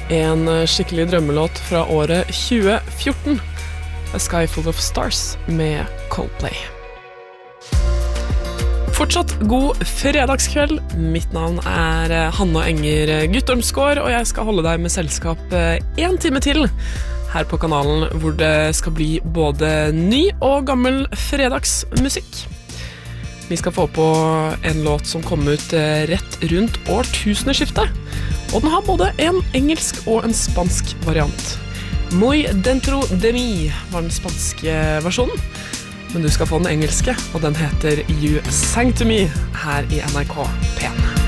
En skikkelig drømmelåt fra året 2014. A Sky Full of Stars med Coldplay. Fortsatt god fredagskveld. Mitt navn Hanne Enger Guttormsgård, og jeg skal holde deg med selskap 1 time til her på kanalen, hvor det skal bli både ny og gammel fredagsmusikk. Vi skal få på en låt som kom ut rett rundt årtusenskiftet, og den har både en engelsk og en spansk variant. Muy dentro de mi var den spanske versjonen, men du skal få den engelske, og den heter You Sang to Me her i NRK P1.